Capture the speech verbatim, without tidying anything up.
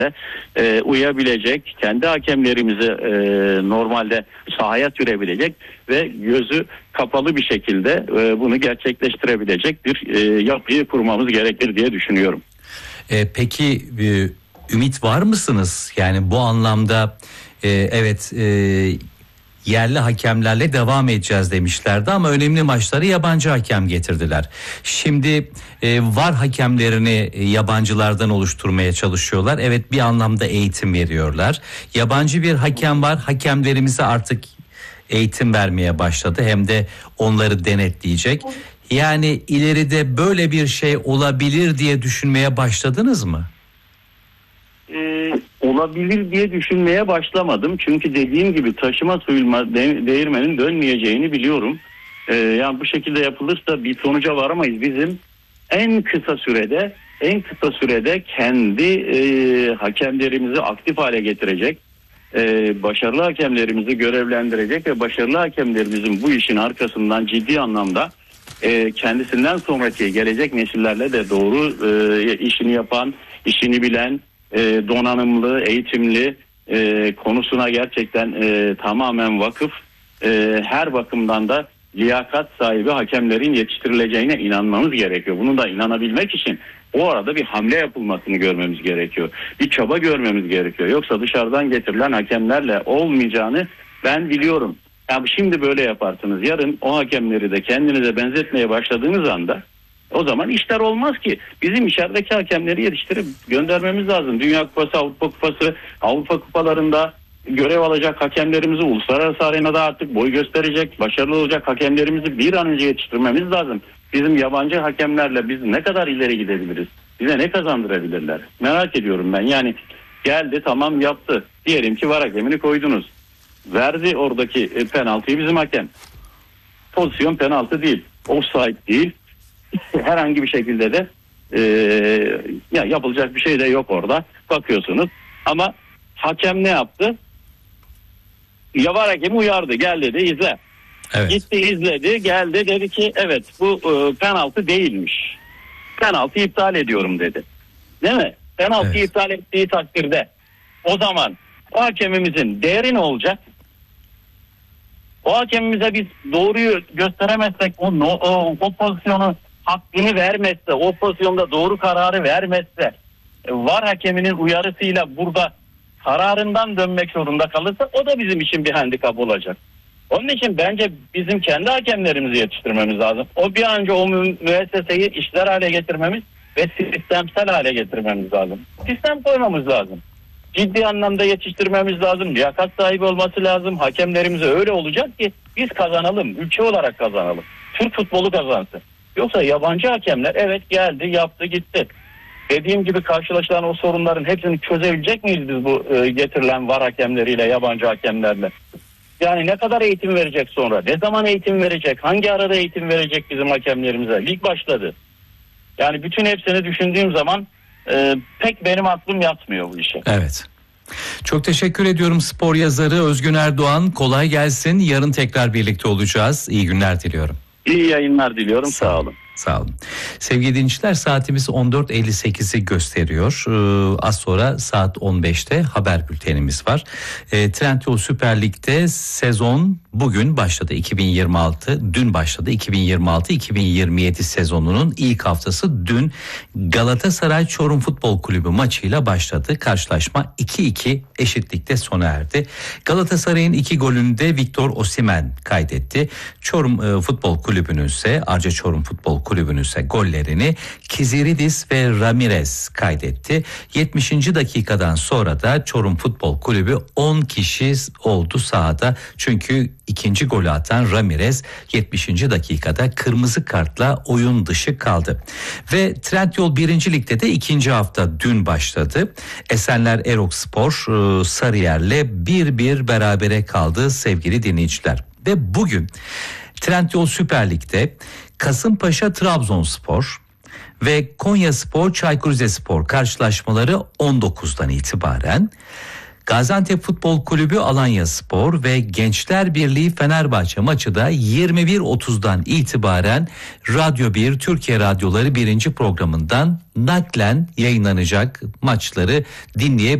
e, uyabilecek, kendi hakemlerimizi e, normalde sahaya sürebilecek ve gözü kapalı bir şekilde e, bunu gerçekleştirebilecek bir e, yapıyı kurmamız gerekir diye düşünüyorum. E, peki e, ümit var mısınız? Yani bu anlamda e, evet e, yerli hakemlerle devam edeceğiz demişlerdi ama önemli maçları yabancı hakem getirdiler. Şimdi e, var hakemlerini e, yabancılardan oluşturmaya çalışıyorlar. Evet, bir anlamda eğitim veriyorlar. Yabancı bir hakem var. Hakemlerimize artık eğitim vermeye başladı. Hem de onları denetleyecek. Yani ileride böyle bir şey olabilir diye düşünmeye başladınız mı? Ee, olabilir diye düşünmeye başlamadım. Çünkü dediğim gibi taşıma suyulma de- değirmenin dönmeyeceğini biliyorum. Ee, yani bu şekilde yapılırsa bir sonuca varamayız. Bizim en kısa sürede en kısa sürede kendi e, hakemlerimizi aktif hale getirecek, e, başarılı hakemlerimizi görevlendirecek ve başarılı hakemlerimizin bu işin arkasından ciddi anlamda e, kendisinden sonraki gelecek nesillerle de doğru e, işini yapan, işini bilen, e, donanımlı, eğitimli, e, konusuna gerçekten e, tamamen vakıf, e, her bakımdan da liyakat sahibi hakemlerin yetiştirileceğine inanmamız gerekiyor. Bunu da inanabilmek için o arada bir hamle yapılmasını görmemiz gerekiyor. Bir çaba görmemiz gerekiyor. Yoksa dışarıdan getirilen hakemlerle olmayacağını ben biliyorum. Yani şimdi böyle yaparsınız. Yarın o hakemleri de kendinize benzetmeye başladığınız anda o zaman işler olmaz ki. Bizim içerideki hakemleri yetiştirip göndermemiz lazım. Dünya Kupası, Avrupa Kupası, Avrupa Kupalarında görev alacak hakemlerimizi uluslararası arenada artık boy gösterecek, başarılı olacak hakemlerimizi bir an önce yetiştirmemiz lazım. Bizim yabancı hakemlerle biz ne kadar ileri gidebiliriz? Bize ne kazandırabilirler? Merak ediyorum ben. Yani geldi, tamam, yaptı. Diyelim ki var hakemini koydunuz. Verdi oradaki penaltıyı bizim hakem. Pozisyon penaltı değil. Offside değil. Herhangi bir şekilde de e, ya yapılacak bir şey de yok orada. Bakıyorsunuz. Ama hakem ne yaptı? Ya var hakemi uyardı. Gel dedi, izle. Evet. Gitti, izledi, geldi, dedi ki evet bu e, penaltı değilmiş. Penaltı iptal ediyorum dedi. Değil mi? Penaltı evet. iptal ettiği takdirde o zaman o hakemimizin değeri ne olacak? O hakemimize biz doğruyu gösteremezsek, o, o, o pozisyonu hakkını vermezse, o pozisyonda doğru kararı vermezse, var hakeminin uyarısıyla burada kararından dönmek zorunda kalırsa o da bizim için bir handikap olacak. Onun için bence bizim kendi hakemlerimizi yetiştirmemiz lazım. O bir an önce o mü- müesseseyi işler hale getirmemiz ve sistemsel hale getirmemiz lazım. Sistem koymamız lazım. Ciddi anlamda yetiştirmemiz lazım. Liyakat sahibi olması lazım. Hakemlerimiz öyle olacak ki biz kazanalım. Ülke olarak kazanalım. Türk futbolu kazansın. Yoksa yabancı hakemler evet geldi, yaptı, gitti. Dediğim gibi karşılaşılan o sorunların hepsini çözebilecek miyiz biz bu e, getirilen var hakemleriyle, yabancı hakemlerle? Yani ne kadar eğitim verecek sonra? Ne zaman eğitim verecek? Hangi arada eğitim verecek bizim hakemlerimize? Lig başladı. Yani bütün hepsini düşündüğüm zaman e, pek benim aklım yatmıyor bu işe. Evet. Çok teşekkür ediyorum spor yazarı Özgün Erdoğan. Kolay gelsin. Yarın tekrar birlikte olacağız. İyi günler diliyorum. İyi yayınlar diliyorum. Sağ, Sağ olun. Sağ olun. Sevgili dinleyiciler, saatimiz on dört elli sekizi gösteriyor. Ee, az sonra saat on beşte haber bültenimiz var. Ee, Trendyol Süper Lig'de sezon bugün başladı. iki bin yirmi altı dün başladı. iki bin yirmi altı iki bin yirmi yedi sezonunun ilk haftası dün Galatasaray Çorum Futbol Kulübü maçıyla başladı. Karşılaşma iki iki eşitlikte sona erdi. Galatasaray'ın iki golünü de Victor Osimhen kaydetti. Çorum e, Futbol Kulübü'nün ise Arca Çorum Futbol Kulübü'nün ise gollerini Kiziridis ve Ramirez kaydetti. yetmişinci dakikadan sonra da Çorum Futbol Kulübü on kişi oldu sahada. Çünkü ikinci golü atan Ramirez yetmişinci dakikada kırmızı kartla oyun dışı kaldı. Ve Trendyol birinci Lig'de de ikinci hafta dün başladı. Esenler Erokspor Sarıyer'le bir bir berabere kaldı sevgili dinleyiciler. Ve bugün Trendyol Süper Lig'de Kasımpaşa Trabzonspor ve Konyaspor Çaykur Rizespor karşılaşmaları on dokuzdan itibaren, Gaziantep Futbol Kulübü Alanyaspor ve Gençler Birliği Fenerbahçe maçı da yirmi bir otuzdan itibaren Radyo bir Türkiye Radyoları birinci programından naklen yayınlanacak, maçları dinleyebilirsiniz.